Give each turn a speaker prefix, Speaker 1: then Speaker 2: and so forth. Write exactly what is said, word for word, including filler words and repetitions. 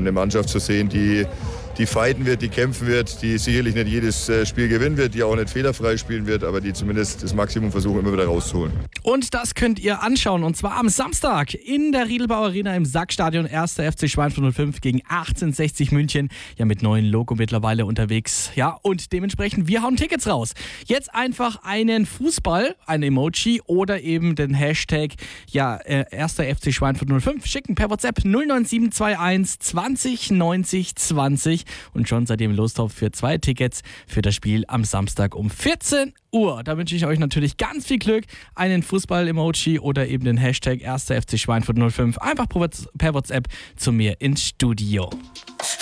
Speaker 1: eine Mannschaft zu sehen, die, die fighten wird, die kämpfen wird, die sicherlich nicht jedes Spiel gewinnen wird, die auch nicht fehlerfrei spielen wird, aber die zumindest das Maximum versuchen, immer wieder rauszuholen.
Speaker 2: Und das könnt ihr anschauen, und zwar am Samstag in der Riedelbau Arena im Sackstadion. Erster F C Schweinfurt null fünf gegen achtzehnhundertsechzig München. Ja, mit neuem Logo mittlerweile unterwegs. Ja, und dementsprechend, wir hauen Tickets raus. Jetzt einfach einen Fußball, ein Emoji oder eben den Hashtag, ja, äh, Erster F C Schweinfurt null fünf schicken per WhatsApp null neun sieben zwei eins zwanzig neunzig zwanzig und schon seid ihr im Lostopf für zwei Tickets für das Spiel am Samstag um vierzehn Uhr. Da wünsche ich euch natürlich ganz viel Glück. Einen Fußball-Emoji oder eben den Hashtag Erster F C Schweinfurt null fünf einfach per WhatsApp zu mir ins Studio.